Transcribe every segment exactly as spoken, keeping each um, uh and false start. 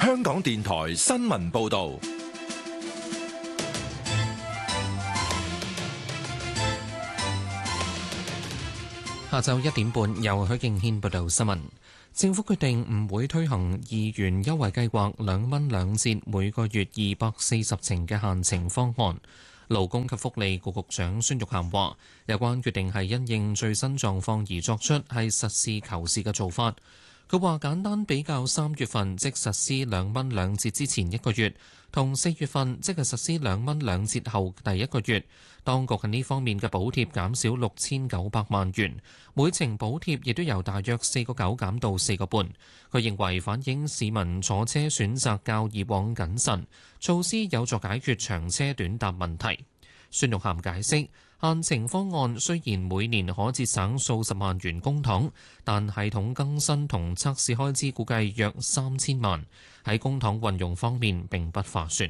香港電台新聞報道。 下晝一點半，由許敬軒報道新聞。政府決定唔會推行二元優惠計劃兩蚊兩折，每個月二百四十程嘅限程方案。勞工及福利局局長孫玉菡話：有關決定係因應最新狀況而作出，係實事求是嘅做法。佢話簡單比較三月份即實施兩蚊兩折之前一個月，同四月份即係實施兩蚊兩折後第一個月，當局喺呢方面嘅補貼減少六千九百萬元，每程補貼亦都由大約四個九減到四個半。佢認為反映市民坐車選擇較以往謹慎，措施有助解決長車短搭問題。孫玉菡解釋，限程方案雖然每年可節省數十萬元公帑，但系統更新同測試開支估計約三千萬，喺公帑運用方面並不划算。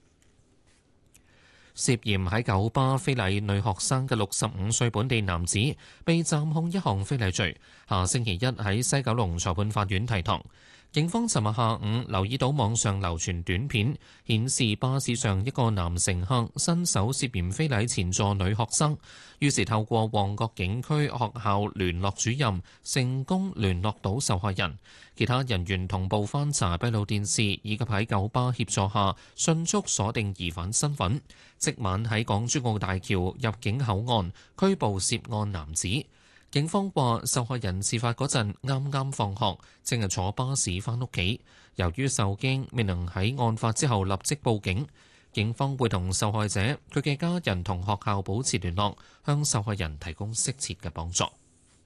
涉嫌喺九巴非禮女學生嘅六十五歲本地男子被暫控一項非禮罪，下星期一喺西九龍裁判法院提堂。警方尋日下午留意到網上流傳短片，顯示巴士上一個男乘客伸手涉嫌非禮前座女學生，於是透過旺角警區學校聯絡主任，成功聯絡到受害人。其他人員同步翻查閉路電視，以及喺九巴協助下迅速鎖定疑犯身份。即晚喺港珠澳大橋入境口岸拘捕涉案男子。警方話，受害人事發嗰陣啱啱放學，正係坐巴士返屋企。由於受驚，未能喺案發之後立即報警。警方會同受害者、佢嘅家人同學校保持聯絡，向受害人提供適切嘅幫助。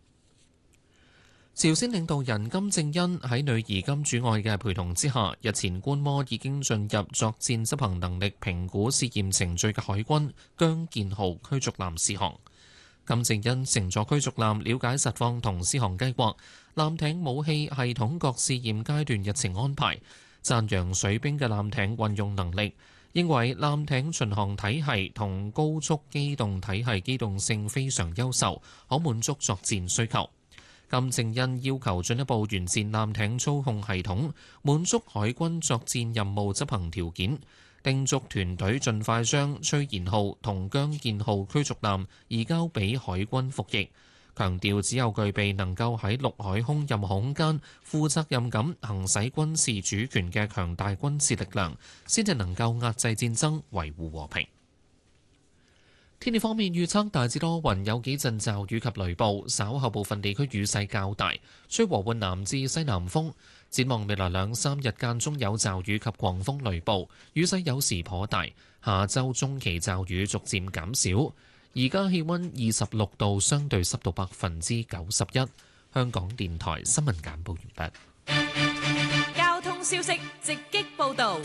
朝鮮領導人金正恩喺女兒金主愛嘅陪同之下，日前觀摩已經進入作戰執行能力評估試驗程序嘅海軍姜建浩驅逐艦試航。金正恩乘坐驅逐艦了解實況同試航計劃、艦艇武器系統各試驗階段日程安排，讚揚水兵嘅艦艇運用能力，認為艦艇巡航體系同高速機動體系機動性非常優秀，可滿足作戰需求。金正恩要求進一步完善艦艇操控系統，滿足海軍作戰任務執行條件。叮囑團隊盡快將崔賢浩同姜建浩驅逐艦移交俾海軍服役，強調只有具備能夠喺陸海空任何空間負責任咁行使軍事主權嘅強大軍事力量，先至能夠壓制戰爭，維護和平。天氣方面預測大致多雲，有幾陣驟雨及雷暴，稍後部分地區雨勢較大，吹和緩南至西南風。展望未來兩三日間中有驟雨及狂風雷暴，雨勢有時頗大。下週中期驟雨逐漸減少。而家氣溫二十六度，相對濕度百分之九十一。香港電台新聞簡報完畢。交通消息直擊報導。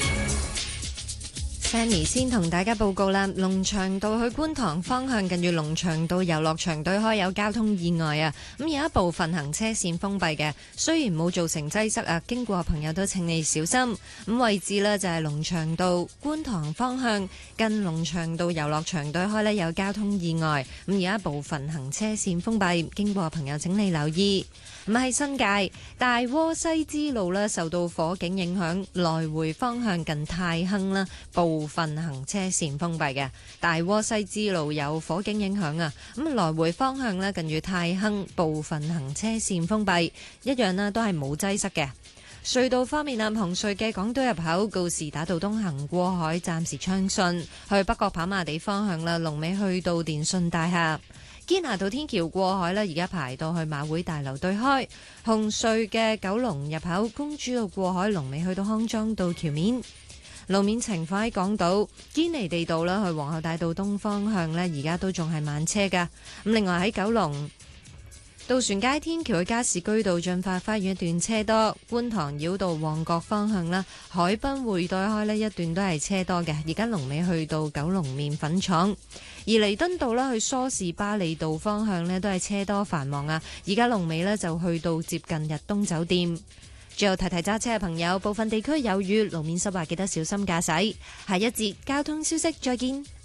Sammy 先同大家報告啦，龍翔道去觀塘方向近住龍翔道遊樂場對開有交通意外啊，咁有一部分行車線封閉嘅，雖然冇造成擠塞啊，經過朋友都請你小心。咁位置呢，就係龍翔道觀塘方向近龍翔道遊樂場對開呢有交通意外，咁有一部分行車線封閉，經過朋友請你留意。咁喺新界大窩西支路呢，受到火警影響，來回方向近泰亨啦，部分行車線封閉嘅。大窩西支路有火警影響啊，咁來回方向呢，近住泰亨部分行車線封閉，一樣啦，都係冇擠塞嘅。隧道方面啊，紅隧嘅港島入口告士打道東行過海暫時暢順，去北角跑馬地方向啦，龍尾去到電訊大廈。堅拿道天橋過海呢，而家排到去馬會大樓對開。紅隧嘅九龍入口公主道過海，龍尾去到康莊道橋面。路面情況喺港島堅尼地道啦，去皇后大道東方向呢，而家都仲係慢車噶。咁另外喺九龍渡船街天橋去加士居道進發花園一段車多，觀塘繞道旺角方向啦，海濱匯對開呢一段都係車多嘅。而家龍尾去到九龍麵粉廠，而彌敦道啦去梳士巴利道方向呢都係車多繁忙啊。而家龍尾呢就去到接近日東酒店。最後提提揸車嘅朋友，部分地區有雨，路面濕滑，記得小心駕駛。下一節交通消息再見。